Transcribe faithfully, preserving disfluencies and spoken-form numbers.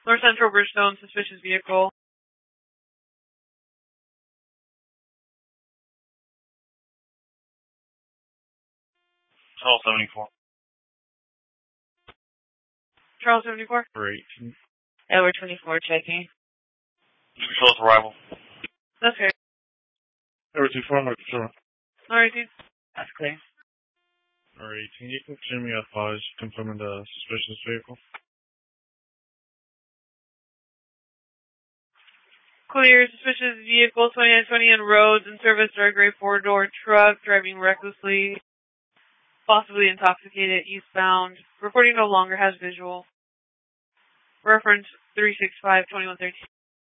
North Central Bridgestone, suspicious vehicle. Charles seventy-four. Charles seventy-four. For eighteen. Edward twenty-four, checking. Close arrival. That's fair. Edward twenty-four, I'm sure. Alright, dude. That's clear. Alright, eighteen. You can send me a five confirming the suspicious vehicle. Clear, suspicious vehicle, twenty-nine twenty on roads in service, dark gray four-door truck, driving recklessly, possibly intoxicated, eastbound. Reporting no longer has visual. Reference three six five, twenty-one thirteen.